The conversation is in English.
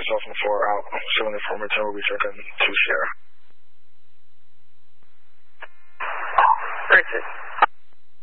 yourself on 4 out. 7 informer 10 will be checking 2 Sierra. Great.